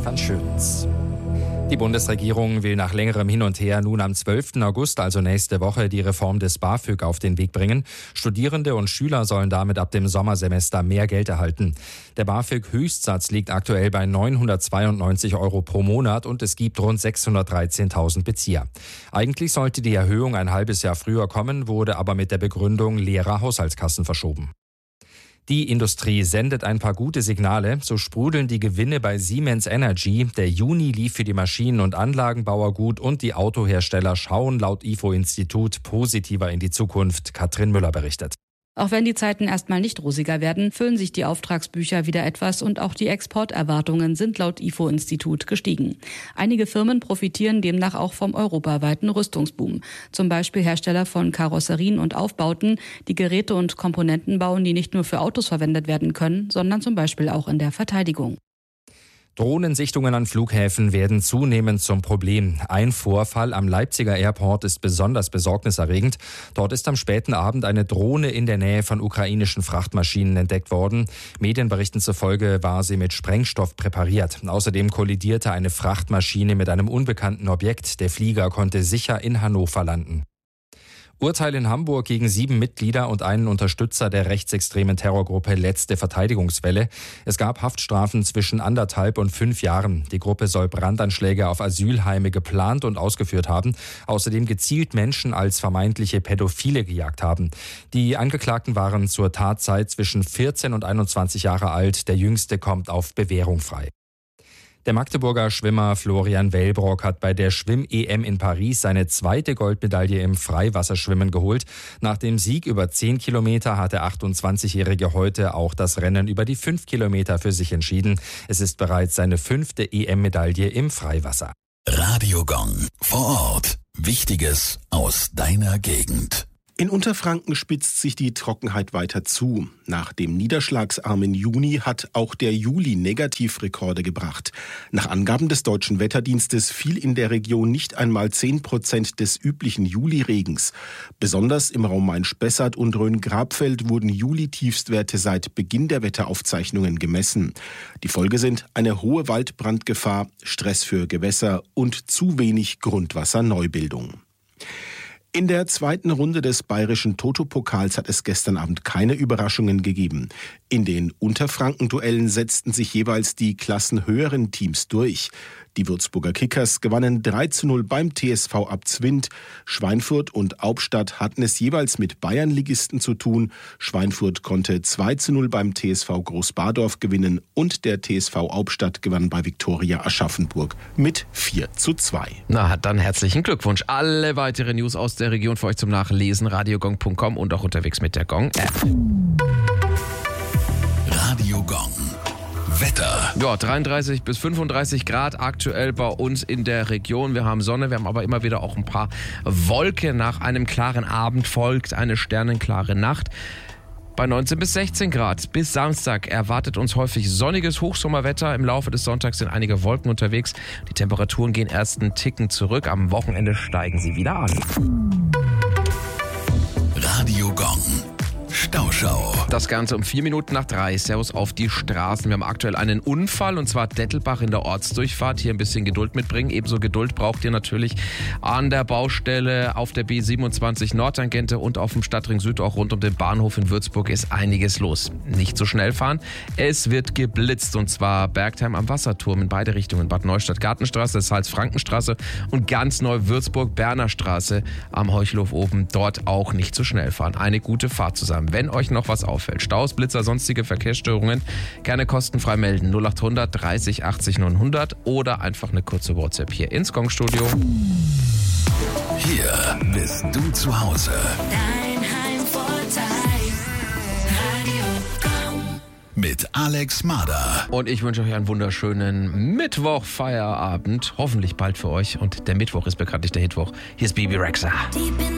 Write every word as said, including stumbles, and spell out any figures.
Stefan Schöns. Die Bundesregierung will nach längerem Hin und Her nun am zwölften August, also nächste Woche, die Reform des BAföG auf den Weg bringen. Studierende und Schüler sollen damit ab dem Sommersemester mehr Geld erhalten. Der BAföG-Höchstsatz liegt aktuell bei neunhundertzweiundneunzig Euro pro Monat und es gibt rund sechshundertdreizehntausend Bezieher. Eigentlich sollte die Erhöhung ein halbes Jahr früher kommen, wurde aber mit der Begründung leerer Haushaltskassen verschoben. Die Industrie sendet ein paar gute Signale. So sprudeln die Gewinne bei Siemens Energy. Der Juni lief für die Maschinen- und Anlagenbauer gut und die Autohersteller schauen laut I F O-Institut positiver in die Zukunft. Katrin Müller berichtet. Auch wenn die Zeiten erstmal nicht rosiger werden, füllen sich die Auftragsbücher wieder etwas und auch die Exporterwartungen sind laut I F O-Institut gestiegen. Einige Firmen profitieren demnach auch vom europaweiten Rüstungsboom. Zum Beispiel Hersteller von Karosserien und Aufbauten, die Geräte und Komponenten bauen, die nicht nur für Autos verwendet werden können, sondern zum Beispiel auch in der Verteidigung. Drohnensichtungen an Flughäfen werden zunehmend zum Problem. Ein Vorfall am Leipziger Airport ist besonders besorgniserregend. Dort ist am späten Abend eine Drohne in der Nähe von ukrainischen Frachtmaschinen entdeckt worden. Medienberichten zufolge war sie mit Sprengstoff präpariert. Außerdem kollidierte eine Frachtmaschine mit einem unbekannten Objekt. Der Flieger konnte sicher in Hannover landen. Urteil in Hamburg gegen sieben Mitglieder und einen Unterstützer der rechtsextremen Terrorgruppe Letzte Verteidigungswelle. Es gab Haftstrafen zwischen anderthalb und fünf Jahren. Die Gruppe soll Brandanschläge auf Asylheime geplant und ausgeführt haben. Außerdem gezielt Menschen als vermeintliche Pädophile gejagt haben. Die Angeklagten waren zur Tatzeit zwischen vierzehn und einundzwanzig Jahre alt. Der Jüngste kommt auf Bewährung frei. Der Magdeburger Schwimmer Florian Wellbrock hat bei der Schwimm-E M in Paris seine zweite Goldmedaille im Freiwasserschwimmen geholt. Nach dem Sieg über zehn Kilometer hat der achtundzwanzigjährige heute auch das Rennen über die fünf Kilometer für sich entschieden. Es ist bereits seine fünfte E M-Medaille im Freiwasser. Radio Gong vor Ort. Wichtiges aus deiner Gegend. In Unterfranken spitzt sich die Trockenheit weiter zu. Nach dem niederschlagsarmen Juni hat auch der Juli Negativrekorde gebracht. Nach Angaben des Deutschen Wetterdienstes fiel in der Region nicht einmal zehn Prozent des üblichen Juliregens. Besonders im Raum Main-Spessart und Rhön-Grabfeld wurden Juli-Tiefstwerte seit Beginn der Wetteraufzeichnungen gemessen. Die Folge sind eine hohe Waldbrandgefahr, Stress für Gewässer und zu wenig Grundwasserneubildung. In der zweiten Runde des bayerischen Toto-Pokals hat es gestern Abend keine Überraschungen gegeben. In den Unterfranken-Duellen setzten sich jeweils die klassenhöheren Teams durch. Die Würzburger Kickers gewannen drei zu null beim T S V Abzwind. Schweinfurt und Albstadt hatten es jeweils mit Bayernligisten zu tun. Schweinfurt konnte zwei zu null beim T S V Großbadorf gewinnen und der T S V Albstadt gewann bei Viktoria Aschaffenburg mit vier zu zwei. Na, dann herzlichen Glückwunsch. Alle weitere News aus der Region für euch zum Nachlesen. radiogong punkt com und auch unterwegs mit der Gong-App. Radio Gong. Wetter. Ja, dreiunddreißig bis fünfunddreißig Grad aktuell bei uns in der Region. Wir haben Sonne, wir haben aber immer wieder auch ein paar Wolken. Nach einem klaren Abend folgt eine sternenklare Nacht. Bei neunzehn bis sechzehn Grad bis Samstag erwartet uns häufig sonniges Hochsommerwetter. Im Laufe des Sonntags sind einige Wolken unterwegs. Die Temperaturen gehen erst einen Ticken zurück. Am Wochenende steigen sie wieder an. Radio Gong. Stauschau. Das Ganze um vier Minuten nach drei. Servus auf die Straßen. Wir haben aktuell einen Unfall und zwar Dettelbach in der Ortsdurchfahrt. Hier ein bisschen Geduld mitbringen. Ebenso Geduld braucht ihr natürlich an der Baustelle auf der B siebenundzwanzig Nordtangente und auf dem Stadtring Süd, auch rund um den Bahnhof in Würzburg ist einiges los. Nicht so schnell fahren. Es wird geblitzt und zwar Bergheim am Wasserturm in beide Richtungen. Bad Neustadt Gartenstraße, Salz-Frankenstraße und ganz neu Würzburg Berner Straße am Heuchelhof oben. Dort auch nicht so schnell fahren. Eine gute Fahrt zusammen. Wenn euch noch was auffällt, Staus, Blitzer, sonstige Verkehrsstörungen, gerne kostenfrei melden. null acht hundert dreißig achtzig neunhundert oder einfach eine kurze WhatsApp hier ins Gong-Studio. Hier bist du zu Hause. Dein Heimvorteil. Radio Gong. Mit Alex Mader. Und ich wünsche euch einen wunderschönen Mittwoch-Feierabend. Hoffentlich bald für euch. Und der Mittwoch ist bekanntlich der Hitwoch. Hier ist Bibi Rexha.